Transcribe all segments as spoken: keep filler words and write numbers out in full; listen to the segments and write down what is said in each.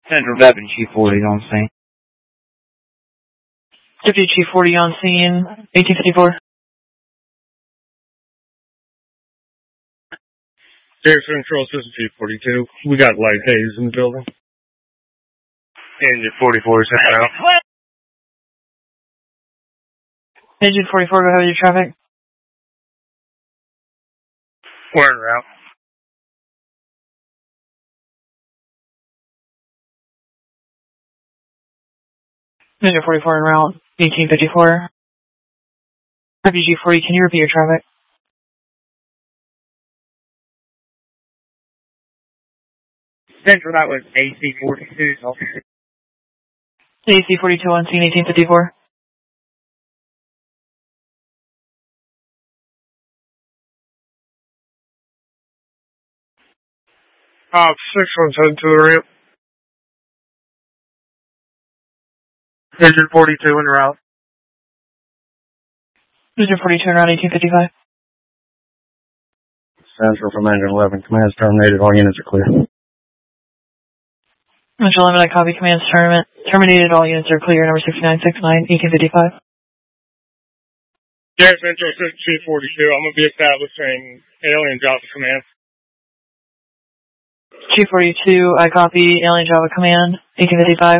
Central Deputy Chief forty on scene. Deputy Chief forty on scene, eighteen fifty-four. Air Central Assistant Chief forty-two. We got light haze in the building. Engine forty-four is heading out. Engine forty-four, go ahead with your traffic. We're en route. Engine forty-four en route, eighteen fifty-four. Deputy Chief forty, can you repeat your traffic? Central, that was A C forty-two. A C forty-two on scene, eighteen fifty-four. Uh, six one's heading to the ramp. Engine forty-two en route. Engine forty-two en route, eighteen fifty-five. Central from Engine eleven. Command's terminated. All units are clear. Engine eleven, I copy. Command's tournament. Terminated. All units are clear. Number sixty-nine sixty-nine, eighteen fifty-five. Air Central Assistant Chief forty-two. I'm going to be establishing Alien Java Command. Chief forty-two, I copy. Alien Java Command, eighteen fifty-five.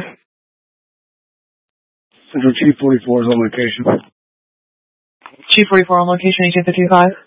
Central Chief forty-four is on location. Chief forty-four on location, eighteen fifty-five.